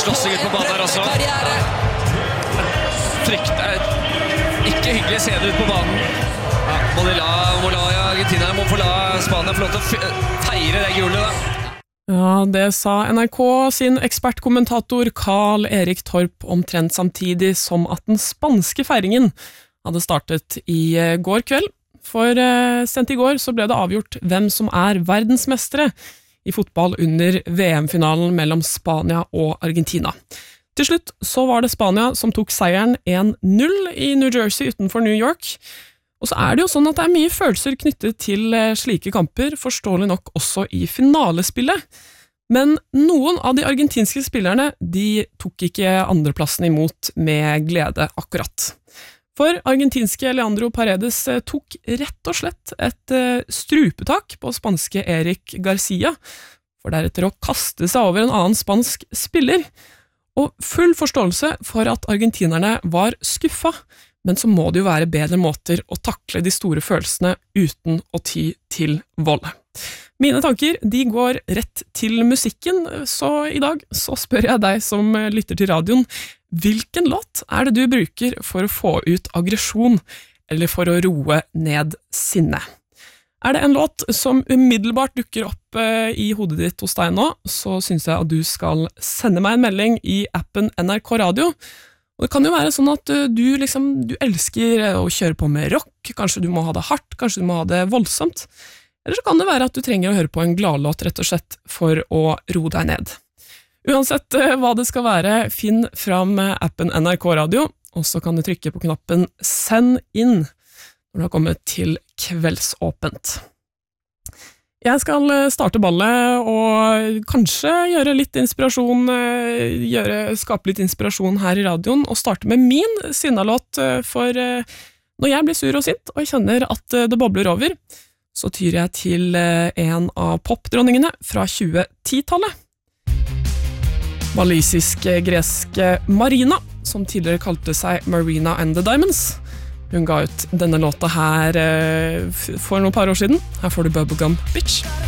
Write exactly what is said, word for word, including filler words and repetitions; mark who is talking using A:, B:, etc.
A: slåssing ut på banen her også. Frykt er ikke hyggelig å se det ut på banen. Ja, må de la, må la Argentina må få la Spania få lov til å feire det gullet da.
B: Ja, det sa N R K sin ekspertkommentator Carl Erik Torp omtrent samtidig som at den spanske feiringen hadde startet i går kveld. For sent i går så ble det avgjort hvem som er verdensmestere i fotball under V M-finalen mellom Spania og Argentina. Til slutt så var det Spania som tok seieren en null i New Jersey utenfor New York. Og så er det jo sånn at det er mye følelser knyttet til slike kamper, forståelig nok også i finalespillet. Men noen av de argentinske spillerne, de tok ikke andreplassen imot med glede akkurat. For argentinske Leandro Paredes tok rett og slett et strupetak på spanske Eric Garcia, for deretter å kaste seg over en annen spansk spiller. Og full forståelse for at argentinerne var skuffa, men så må det jo være bedre måter å takle de store følelsene uten å ty til vold. Mine tanker, de går rett til musikken, så i dag så spør jeg deg som lytter til radioen, hvilken låt er det du bruker for å få ut aggresjon, eller for å roe ned sinne? Er det en låt som umiddelbart dukker opp i hodet ditt hos deg nå, så synes jeg at du skal sende meg en melding i appen N R K Radio. Og det kan jo være sånn at du, liksom, du elsker å kjøre på med rock, kanskje du må ha det hardt, kanskje du må ha det voldsomt, eller så kan det være at du trenger å høre på en gladlåt rett og slett for å roe deg ned. Uansett hva det skal være, finn fram appen N R K Radio, og så kan du trykke på knappen Send inn når du har kommet til Kveldsåpent. Jeg skal starte ballet og kanskje gjøre litt inspirasjon, gjøre, skape litt inspirasjon her i radioen, og starte med min sinnalåt, for når jeg blir sur og sint, og jeg kjenner at det bobler over, så tyr jeg til en av popdronningene fra tjue-ti-tallet. Walisisk-greske Marina, som tidligere kalte seg Marina and the Diamonds. Hun ga ut denne låta her for noen par år siden. Her får du Bubblegum Bitch.